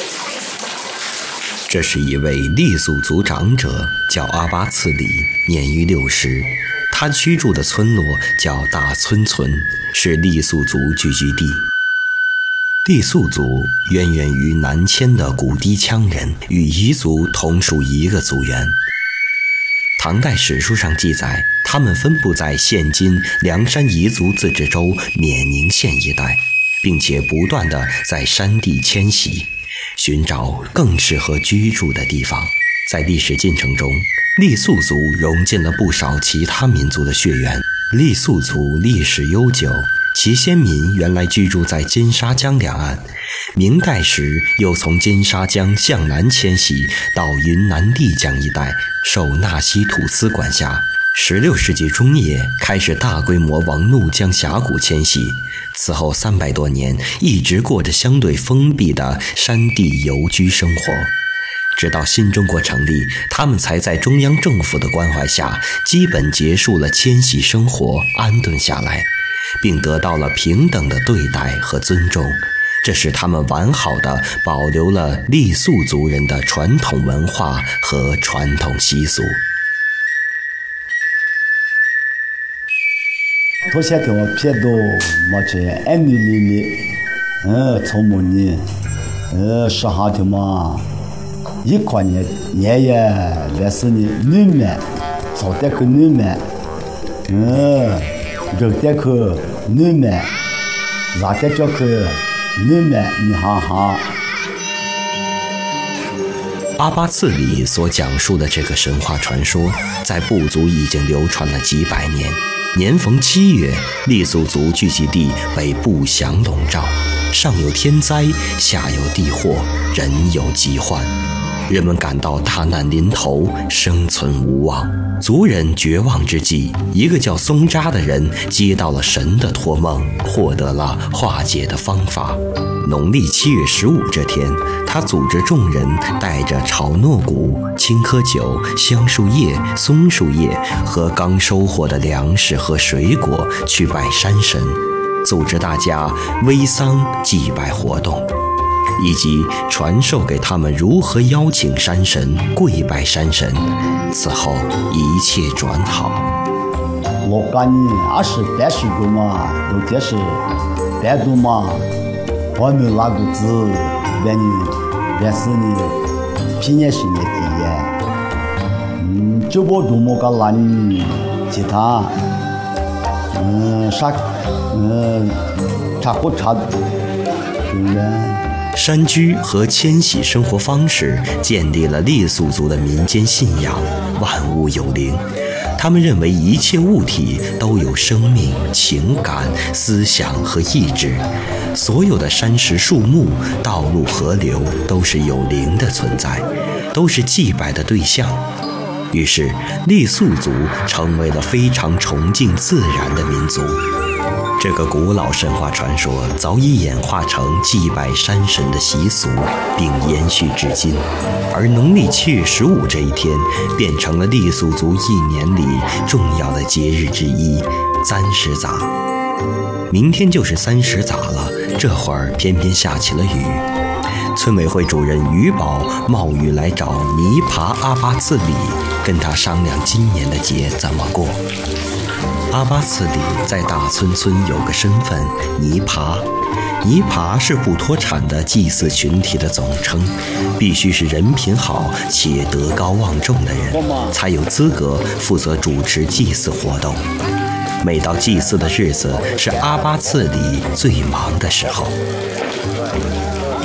这是一位傈僳族长者，叫阿巴次里，年逾60。他居住的村落叫大村村，是傈僳族聚居地。傈僳族渊源于南迁的古氐羌人，与彝族同属一个族源。唐代史书上记载，他们分布在现今凉山彝族自治州冕宁县一带，并且不断地在山地迁徙，寻找更适合居住的地方。在历史进程中，傈僳族融进了不少其他民族的血缘。傈僳族历史悠久，其先民原来居住在金沙江两岸，明代时又从金沙江向南迁徙到云南丽江一带，受纳西土司管辖。16世纪中叶开始大规模往怒江峡谷迁徙，此后300多年一直过着相对封闭的山地游居生活。直到新中国成立，他们才在中央政府的关怀下，基本结束了迁徙生活，安顿下来，并得到了平等的对待和尊重。这使他们完好地保留了傈僳族人的传统文化和传统习俗。 头些天我撇到么子安尼里，从么呢，12天嘛。一块年也来是你女们，早点去女们，肉点去女们，热点就去女们，你哈哈。 阿巴次里所讲述的这个神话传说，在部族已经流传了几百年。年逢7月，傈僳族聚集地被不祥笼罩，上有天灾，下有地祸，人有疾患。人们感到大难临头，生存无望。族人绝望之际，一个叫松扎的人接到了神的托梦，获得了化解的方法。农历7月15这天，他组织众人带着炒糯谷、青稞酒、香树叶、松树叶和刚收获的粮食和水果去拜山神，组织大家煨桑祭拜活动，以及传授给他们如何邀请山神、跪拜山神。此后一切转好。 我感觉28岁过嘛，有点是白度嘛，我们那个字，原是你平年是年底耶，就不多么个难，其他，差不差， 山居和迁徙生活方式建立了傈僳族的民间信仰，万物有灵。他们认为一切物体都有生命、情感、思想和意志，所有的山石、树木、道路、河流都是有灵的存在，都是祭拜的对象。于是，傈僳族成为了非常崇敬自然的民族。这个古老神话传说早已演化成祭拜山神的习俗，并延续至今。而农历7月15这一天，变成了傈僳族一年里重要的节日之一——30杂。明天就是30杂了，这会儿偏偏下起了雨。村委会主任于宝冒雨来找尼爬阿巴次里，跟他商量今年的节怎么过。阿巴次里在大村村有个身份尼爬，尼爬是不脱产的祭祀群体的总称，必须是人品好且德高望重的人，才有资格负责主持祭祀活动。每到祭祀的日子，是阿巴次里最忙的时候。